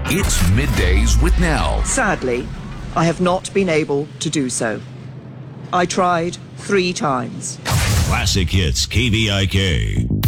It's Middays with Nell. Sadly, I have not been able to do so. I tried 3 times. Classic Hits KVIK.